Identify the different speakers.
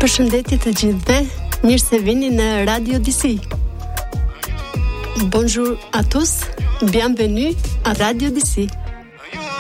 Speaker 1: Përshëndetje të gjithëve, mirë se vini në Radio DC. Bonjour à tous, bienvenue à Radio DC.